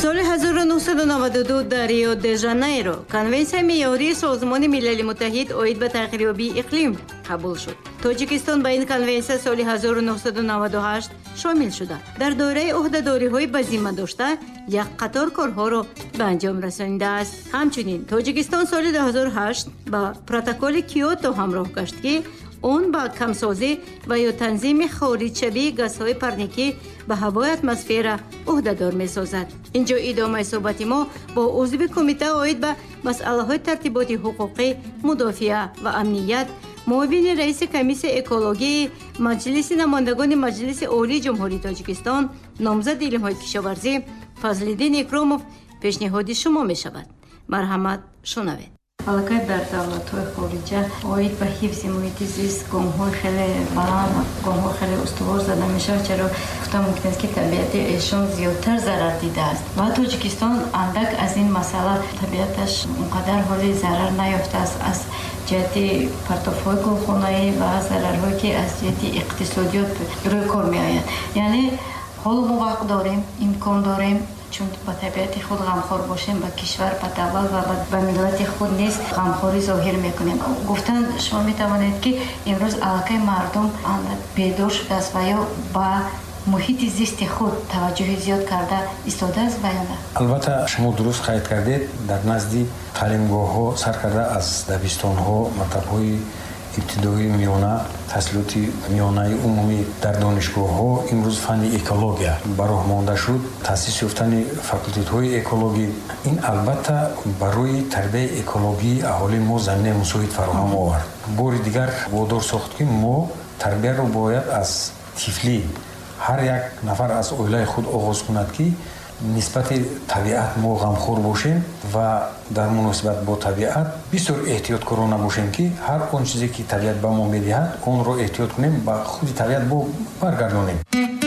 соли 1992 дар Рио де Жанейро Конвенсияи меъёрии Созмони Милали Муттаҳид оид ба тағйирёбии иқлим қабул шуд. Тоҷикистон ба ин конвенсия соли 1998 шомил шуда. Дар доираи ӯҳдадориҳои ба зимма дошта як қатор корҳоро ба анҷом расонидааст. ҳамчунин Тоҷикистон соли 2008 ба протоколи Киото ҳамроҳ гашт, ки он ба камсозӣ ва ё танзими хориҷшавии газҳои парникӣ ба ҳавои атмосфера ӯҳдадор месозад. инҷо идомаи суҳбати мо бо узви кумита оид ба масъалаҳои тартиботи ҳуқуқӣ, мудофиа ва амният, муовини раиси комиссияи экологии Маҷлиси намояндагони Маҷлиси Олии Ҷумҳурии Тоҷикистон, номзади илмҳои кишоварзӣ Фазлиддин Икромов пешниҳоди шумо мешавад. марҳамат, шунавед. Аллакай дар давлатҳои хориҷа оид ба ҳифзи муҳити зист гомҳои хеле баланд, гомҳои хеле устувор зада мешавад, чаро гуфта мумкин аст ки табиати эшон зиёдтар зарар дидааст ва Тоҷикистон андак аз ин масъала табиаташ онқадар ҳоли зарар наёфтааст аз ҷиҳати партофҳои гулхонаӣ ва зарарҳое ки аз ҷиҳати иқтисодиёт рӯй кор меояд. яъне ҳоло мо вақт дорем, имкон дорем, чун ба табиати худ ғамхор бошем, ба кишвар, ба давлат ва ба миллати худ низ ғамхорӣ зоҳир мекунем. гуфтан шумо метавонед ки имрӯз аллакай мардум бедор шудааст ва ё ба муҳити зисти худ таваҷҷӯҳи зиёд карда истодааст ва ё на? албатта шумо дуруст қайд кардед. дар назди таълимгоҳҳо сар карда аз дабистонҳо, мактабҳои ибтидоии миёна, таҳсилоти миёнаи умумӣ дар донишгоҳҳо имрӯз фанни экология ба роҳ монда шуд. таъсис ёфтани факултетҳои экологӣ ин албатта барои тарбияи экологии аҳолии мо заминаи мусоид фароҳам овард. бори дигар водор сохт ки мо тарбияро бояд аз тифлӣ ҳар як нафар аз оилаи худ оғоз кунад ки нисбати табиат мо ғамхор бошем ва дар муносибат бо табиат бисёр эҳтиёткорона бошем, ки ҳар он чизе ки табиат ба мо медиҳад онро эҳтиёт кунем, ба худи табиат баргардонем.